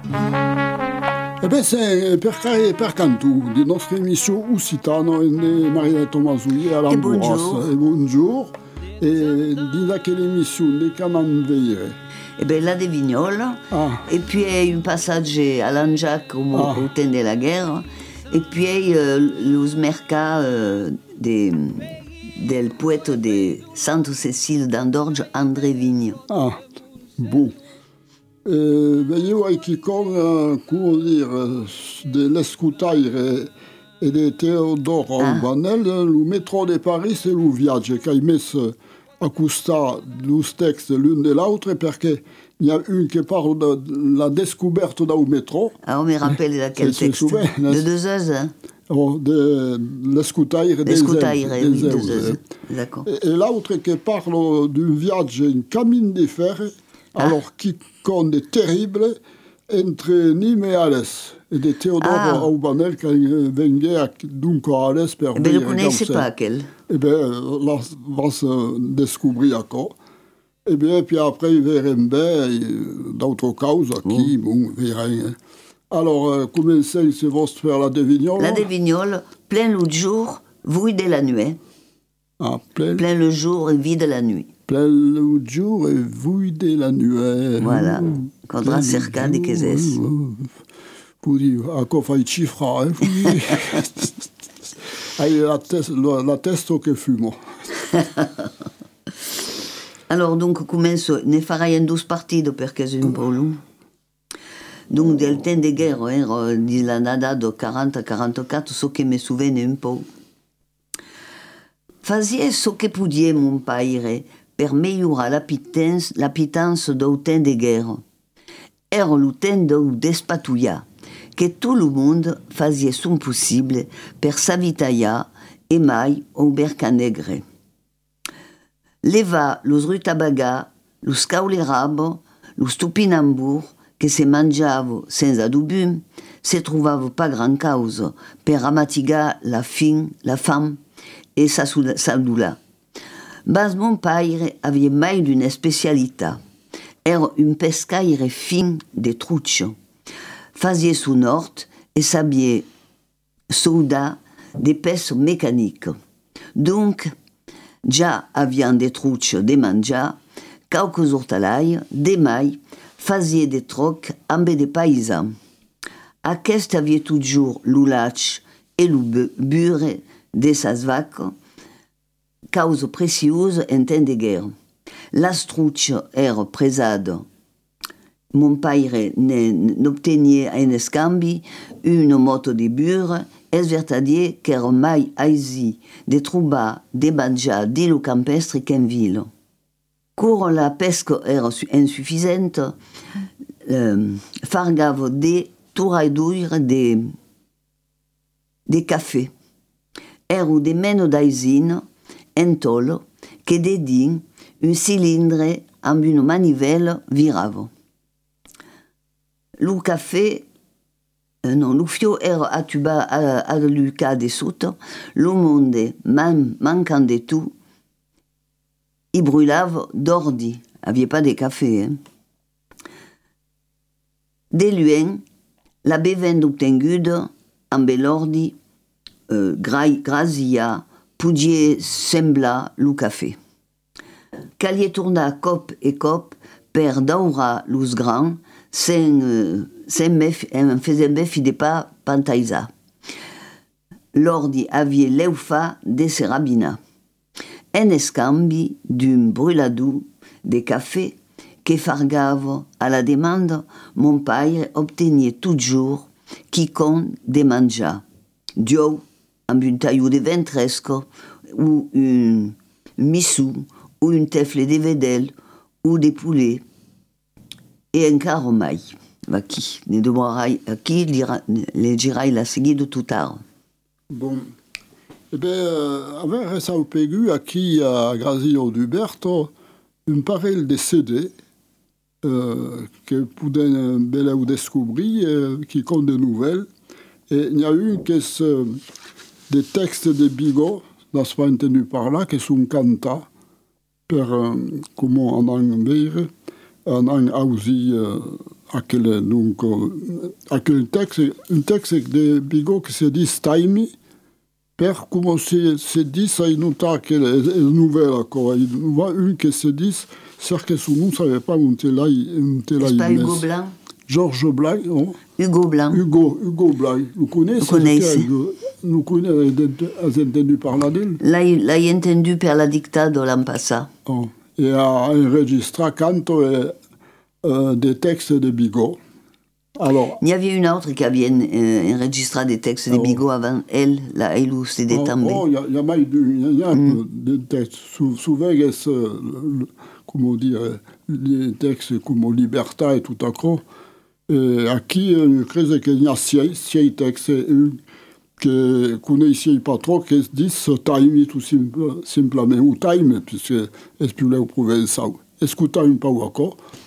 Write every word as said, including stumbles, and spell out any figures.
E beh, se perché per canto di nostra emissione Usitano e Maria Tomasui a E buongiorno. E buongiorno. E di quelle emissioni di Cananveire. E bien, la de Vignoles. Ah. Et puis, un passage à l'Anjac au, Ah. au temps de la guerre. Et puis, euh, los mercats euh, de, del poète de Sainte Cécile d'Andorge, André Vigne. Ah, bon. Eh, ben io ho con, come dire, dell'escutaire e di Teodoro Ah. Albanel, il metro di Parigi e il viaggio che hai messo a costare due texti l'un dell'altro perché il y a un qui parle de la découverte d'un métro. Ah, on me rappelle laquelle C'est texte. souvent, De deux heures, hein? Oh, de l'escutaire des L'escutaire, Elbes, oui, des deux Elbes. heures. D'accord. Et, et l'autre qui parle d'un voyage en camine de fer, Ah. alors qui compte terrible entre Nîmes et Alès. Et de Théodore Ah. Aubanel qui venait donc à Alès pour Eh bien, je ne venir connaissais Gaussen. pas quelle. Eh bien, là, va se découvrir encore. Eh bien, puis après, il verra bien d'autres causes qui, bon, verra. Alors, euh, comment c'est, c'est votre faire la de Vignoles? La de Vignoles, plein le jour, vide la nuit. Ah, plein, Plein le jour et vide la nuit. plein le jour et vide la nuit. Voilà. Oh, Quando plein la cerca le di che jour, ses. oh. Faut dire, à quoi fai cifra, hein, faut dire. Ah, la testa, la, la testa che fumo. Alors, donc, commence, ne farai en deux parties perché c'est un peu long. Donc, del temps de guerre, hein, di la nada de quarante à quarante-quatre, ce que me souviens un peu. Faisait ce que pouvait mon père per melhorar la pitance, la pitance do temps de guerre. Era le temps de despatouillar, que tout le monde faisait son possible per s'avitaillar et mai au bercanegre. Leva los rutabaga, los caulerabo, los tupinambour, que se mangiava senza dubbi, se trovava pas gran causa per amatigar la fin, la fam e sa sadoula. Bas mon père avait mai d'une spécialité. Era un pescaire fin de truccio. Faisait son hort et sabia souda des pêches mécaniques. Donc, già avian des truccio de mangiar, quelques hortalailles, de mai, faisait des trocs amb des paysans. Aquest avait toujours l'oulach et le bure de sas vaques, cause précieuse en temps de guerre. L'astruccio era presada. Mon père n'obtenait en escambi une moto de bure, es vertadier qu'era mai aisi de trobar de mangiar de lo campestre qu'en ville. Quand la pesque era insuffisante, euh, fargava de touradoire de, de café. Era de meno d'aisine, en tol, que de din un cylindre amb une manivelle virava. Le café, euh, non, le fio era atuba a, a luca de sotto, le monde, man, manquant de tout, il brûlava d'ordi. Il n'y avait pas de café. Hein. De loin, la bevende obtenguda amb l'ordi euh, grazia podia semblar le café. Calia tornar cop e cop per daurar los grans sen, euh, sen en faisant befi de pas pantaisa. L'ordi havia l'eufa de se rabina. En escambi d'un brûladou de café que fargava à la demande, mon père obtenait toujours quicon de mangiar. Diou amb un taillou de ventresco ou un missou ou une tefle de vedel ou de poulet. Et encara mai. Aqui, ne demorai, aqui le girai la seguida tout tard. Bon. Eh bien, euh, avec ça au Pégu, aquí à Grazio d'Uberto, un pareil de C D euh, que pouvait belle découvrir, euh, qui compte des nouvelles. Et il y a une qui est euh, des textes de Bigot, n'a pas entendu par là, qui sont cantés par, euh, comment en anglais, en anglais aussi, euh, à quel, donc, à quel texte, un texte de Bigot qui se dit Taimi, per comment se, se dit, ça il nota que est nouvelle, encore. Il voit une qui se dit, c'est que son nom ne savait pas où était là. C'est pas Hugo Blanc? Georges Blanc, non? Hugo Blanc. Hugo, Hugo Blanc. Vous connaissez? Vous connaissez? Vous connaissez, vous entendu parler d'elle? Là, il a entendu per la dictado l'an passé. Oh. Et a enregistré canto et, euh, des textes de Bigot. Alors, il y avait une autre qui avait euh, enregistré des textes de Bigot avant elle, la Elou, c'était tombé. Oh, il y a, y a mal il y a un mm. peu de textes. Souvent, il y a ce, le, comment dire, les textes comme Libertà et tout à coup. Et à qui, je crois qu'il y a six, six textes, que connaissez pas trop, qui se disent time tout simple, simplement, ou time, puisque est-ce que vous pouvez ça? Est-ce que vous time pas encore?